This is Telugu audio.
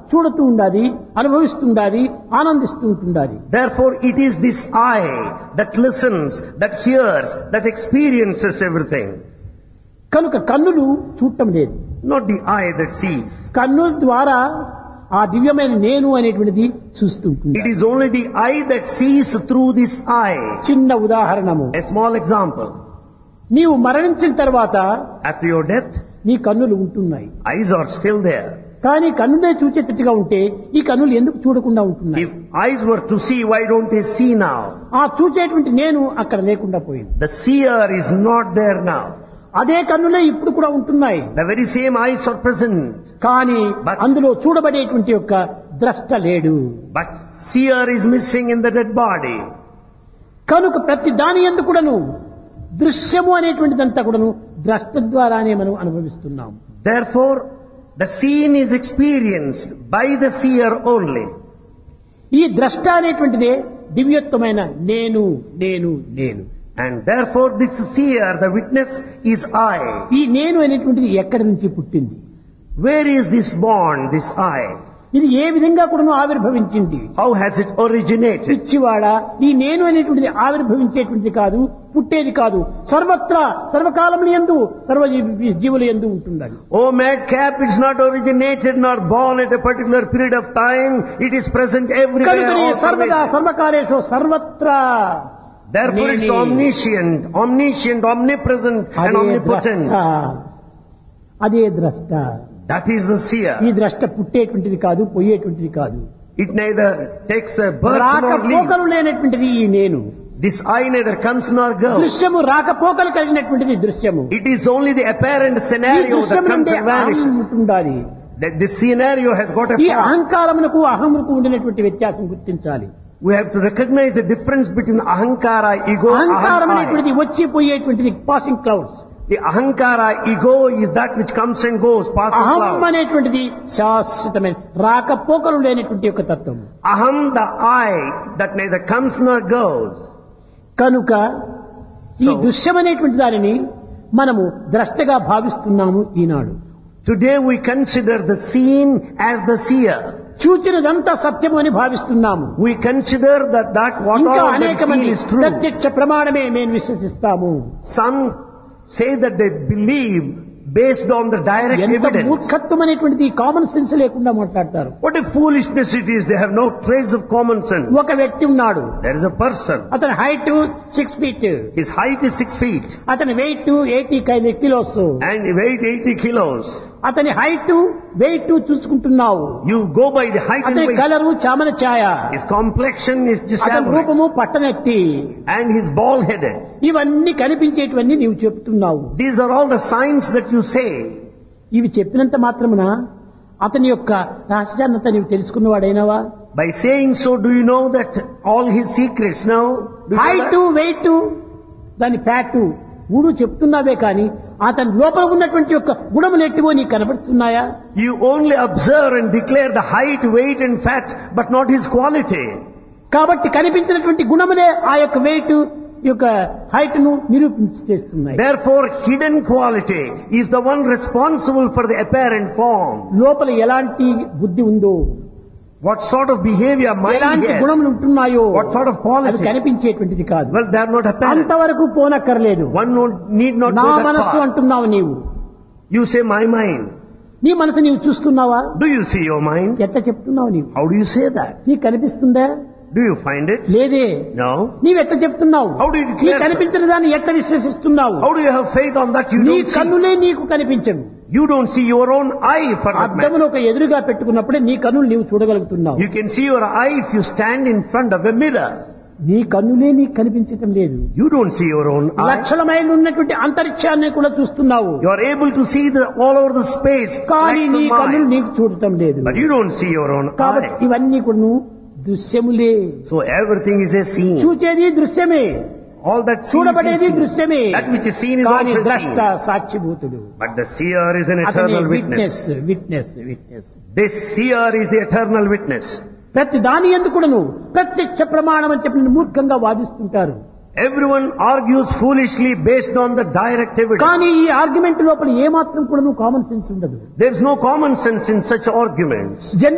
చూడుతూ ఉండాలి, అనుభవిస్తూ ఉండాలి, ఆనందిస్తూ ఉంటుండాలి. Therefore, it is this eye that listens, that hears, that experiences everything. కనుక కన్నులు చూడటం లేదు. Not the eye that sees. కన్నుల ద్వారా ఆ దివ్యమైన నేను అనేటువంటిది చూస్తూ ఉంటుంది. It is only the eye that sees through this eye. చిన్న ఉదాహరణము, A small example. నీవు మరణించిన తర్వాత After your death, నీ కన్నులు ఉంటున్నాయి. eyes are still there. కానీ కన్నులే చూచేటట్టుగా ఉంటే ఈ కన్నులు ఎందుకు చూడకుండా ఉంటున్నాయి? If eyes were to see, why don't they see now? ఆ చూచేటువంటి నేను అక్కడ లేకుండా పోయింది. The seer is not there now. అదే కన్నులే ఇప్పుడు కూడా ఉంటున్నాయి. The very same eyes are present. కానీ But- అందులో చూడబడేటువంటి యొక్క ద్రష్ట లేడు. But seer is missing in the dead body. కనుక ప్రతి దాని యందు కూడాను దృశ్యము అనేటువంటిదంతా కూడాను ద్రష్ట ద్వారానే మనం అనుభవిస్తున్నాం. Therefore, the seen is experienced by the seer only. ఈ ద్రష్ట అనేటువంటిదే దివ్యత్వమైన నేను నేను నేను. And therefore, this seer, the witness, is I. ఈ నేను అనేటువంటిది ఎక్కడి నుంచి పుట్టింది? Where is this born, this I? ఇది ఏ విధంగా కూడాను ఆవిర్భవించింది? How has it originated? పిచ్చివాడా, ఈ నేను అనేటువంటిది ఆవిర్భవించేటువంటిది కాదు, పుట్టేది కాదు. సర్వత్రా సర్వకాలముల యందు సర్వ జీవుల యందు ఉంటుందని. Oh madcap, it's not originated nor born at a particular period of time. It is present everywhere. కనుకనే all సర్వదా pervasive. సర్వకాలేషు సర్వత్రా. Therefore, it's omniscient, omnipresent, and అదే omnipotent. ద్రష్ట, అదే ద్రష్ట. That is the seer. ఈ ద్రష్ట పుట్టేటువంటిది కాదు, పోయేటువంటిది కాదు. It neither takes a birth nor leave. రాకపోకలు లేనటువంటిది ఈ నేను. This eye neither comes nor goes. దృశ్యము రాకపోకలు కలిగినటువంటిది దృశ్యము. It is only the apparent ఈ scenario that దృశ్యము comes నుండి and vanishes. అహం ఉండాలి. This scenario has got a ఈ form. అహంకారమునకు అహమునకు ఉండినటువంటి వ్యత్యాసం గుర్తించాలి. We have to recognize the difference between ahankara, ego, అహంకారం aham, I. అనేటువంటిది వచ్చి పోయేటువంటిది passing clouds. The ahankara, ego is that which comes and goes, passing అహం cloud. అనేటువంటిది శాశ్వతమైన రాకపోకలు లేనటువంటి ఒక తత్వం. Aham, the I, that neither comes nor goes. కనుక ఈ So- దృశ్యం అనేటువంటి దానిని మనము ద్రష్టగా భావిస్తున్నాము ఈనాడు. Today we consider the seen as the seer. చూచినదంతా సత్యము అని భావిస్తున్నాము. We consider that what ఇంకా all that అనేక seen మంది is true. ప్రత్యక్ష ప్రమాణమే మేము విశ్వసిస్తాము. Some say that they believe based on the direct ఎంత evidence. మూర్ఖత్వం అనేటువంటిది కామన్ సెన్స్ లేకుండా మాట్లాడతారు. What a foolishness it is. They have no trace of common sense. ఒక వ్యక్తి ఉన్నాడు, There is a person. అతని height 6 feet, His height is 6 feet అతని wait 80 kilos. and he weighs 80 kilos. అతని height weight చూసుకుంటున్నావు. You go by the height and అతని weight. Colour చామన Chaya, His complexion is just అతని average. రూపము పట్టనెత్తి. And he's bald headed. ఇవన్నీ కనిపించేటివన్నీ నీవు చెప్తున్నావు. These are all the signs that you say. ఇవి చెప్పినంత మాత్రమున అతని యొక్క రహస్యాన్నంతా నీవు తెలుసుకున్నవాడైనావా? By saying so, do you know that all his secrets now? Do you know height that? Wait దాని ఫ్యాట్ మూడు చెప్తున్నావే కానీ అతని లోపల ఉన్నటువంటి యొక్క గుణములు ఎట్టివో నీకు కనబడుతున్నాయా? You only observe and declare the height, weight and fat, but not his quality. కాబట్టి కనిపించినటువంటి గుణములే ఆ యొక్క వెయిట్ యొక్క హైట్ ను నిరూపించేస్తున్నాయి. Therefore, hidden quality is the one responsible for the apparent form. లోపల ఎలాంటి బుద్ధి ఉందో, What sort of behavior mind ఎలాంటి has? గుణములు ఉంటున్నాయో What sort of అది quality? కనిపించేటువంటిది కాదు. Well, they are not apparent. అంతవరకు పోనక్కర్లేదు. One need not నా go that మనస్సు far. అంటున్నావు నీవు. You say my mind. నీ మనసు నీవు చూస్తున్నావా? Do you see your mind? ఎట్లా చెప్తున్నావు నీవు? How do you say that? నీకు కనిపిస్తుందా? Do you find it? లేదే. No. నీవెట్లా చెప్తున్నావు? How do you declare నీకు so? కనిపించిన దాన్ని ఎట్లా విశ్వసిస్తున్నావు? How do you have faith on that you నీ don't see? కన్నులే నీకు కనిపించవు. You don't see your own eye for that matter. అద్దమును ఒక ఎదురుగా పెట్టుకున్నప్పుడే నీ కన్నులు నీవు చూడగలుగుతున్నావు. You can see your eye if you stand in front of a mirror. నీ కన్నులే నీకు కనిపించటం లేదు. You don't see your own eye. లక్షల మైళ్ళు ఉన్నటువంటి అంతరిక్షాన్ని కూడా చూస్తున్నావు, You are able to see all over the space. కానీ lakhs నీ of కన్నులు miles. నీకు చూడటం లేదు. But you don't see your own కాబట్టి eye. ఇవన్నీ కూడా దృశ్యములే. So everything is a scene. చూచేది దృశ్యమే, All that sees is చూడబడేది seen. దృశ్యమే. That which is seen is కానీ also ద్రష్ట seen. సాక్షిభూతుడు. But the seer is an అతని eternal witness. Witness. This seer is the eternal witness. ప్రతి దాని ఎందుకును ప్రత్యక్ష ప్రమాణం అని చెప్పి మూర్ఖంగా వాదిస్తుంటారు. Everyone argues foolishly based on the direct evidence. కానీ ఈ ఆర్గ్యుమెంట్ లోపల ఏమాత్రం కూడా కామన్ సెన్స్ ఉండదు. There is no common sense in such arguments.